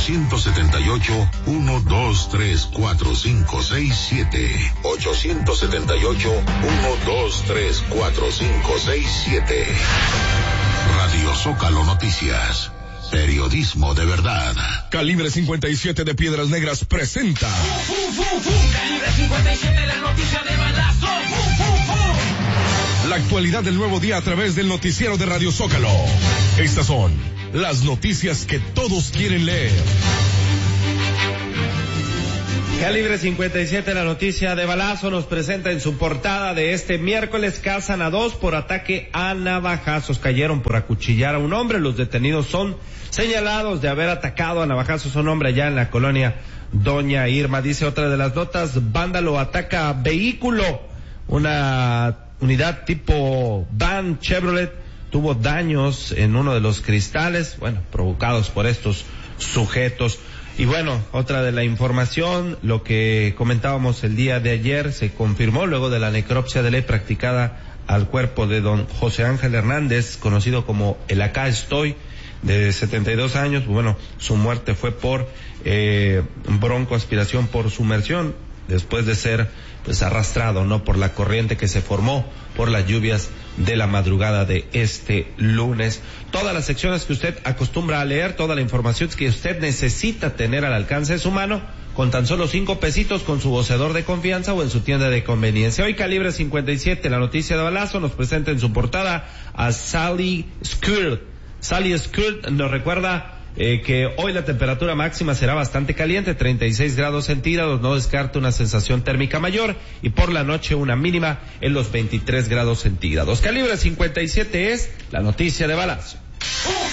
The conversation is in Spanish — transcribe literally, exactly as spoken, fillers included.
setenta y ocho, uno dos tres cuatro cinco seis siete. ocho setenta y ocho, uno dos tres cuatro cinco seis siete. Radio Zócalo Noticias. Periodismo de verdad. Calibre cincuenta y siete de Piedras Negras presenta. ¡Fu, fu, fu, fu! Calibre cincuenta y siete, la noticia de balazo. ¡Fu, fu, fu! La actualidad del nuevo día a través del noticiero de Radio Zócalo. Estas son las noticias que todos quieren leer. Calibre cincuenta y siete, la noticia de balazo, nos presenta en su portada de este miércoles: cazan a dos por ataque a navajazos. Cayeron por acuchillar a un hombre. Los detenidos son señalados de haber atacado a navajazos a un hombre allá en la colonia Doña Irma. Dice otra de las notas: vándalo ataca vehículo. Una unidad tipo van Chevrolet tuvo daños en uno de los cristales, bueno, provocados por estos sujetos. Y bueno, otra de la información, lo que comentábamos el día de ayer, se confirmó luego de la necropsia de ley practicada al cuerpo de don José Ángel Hernández, conocido como el Acá Estoy, de setenta y dos años. Bueno, su muerte fue por eh, broncoaspiración por sumersión, después de ser pues arrastrado, ¿no?, por la corriente que se formó por las lluvias de la madrugada de este lunes. Todas las secciones que usted acostumbra a leer, toda la información que usted necesita tener al alcance de su mano, con tan solo cinco pesitos, con su voceador de confianza o en su tienda de conveniencia. Hoy Calibre cincuenta y siete, la noticia de balazo, nos presenta en su portada a Sally Skirt. Sally Skirt nos recuerda Eh, que hoy la temperatura máxima será bastante caliente, treinta y seis grados centígrados, no descarta una sensación térmica mayor, y por la noche una mínima en los veintitrés grados centígrados. Calibre cincuenta y siete es la noticia de balazo.